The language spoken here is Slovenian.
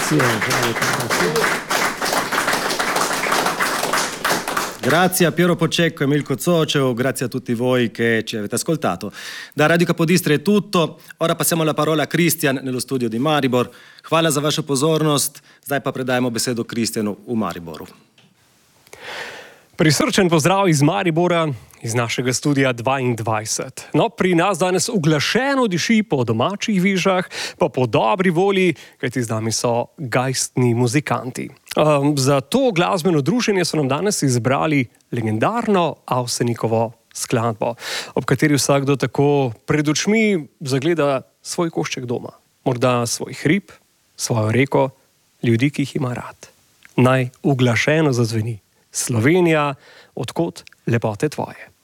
Grazie a Piero Poccecco e Milko Zoceo, grazie a tutti voi che ci avete ascoltato. Da Radio Capodistria è tutto, ora passiamo la parola a Kristjan nello studio di Maribor. Hvala za vašo pozornost, zdaj pa predajemo besedo Kristjanu v Mariboru. Prisrčen pozdrav iz Maribora, iz našega studia 22. No, pri nas danes uglašeno diši po domačih vižah, pa po dobri volji, kajti z nami so geistni muzikanti. Za to glasbeno druženje so nam danes izbrali legendarno Avsenikovo skladbo, ob kateri vsakdo tako pred očmi zagleda svoj košček doma. Morda svoj hrib, svojo reko, ljudi, ki jih ima rad. Naj uglašeno zazveni. Slovenija, od kod lepote tvoje.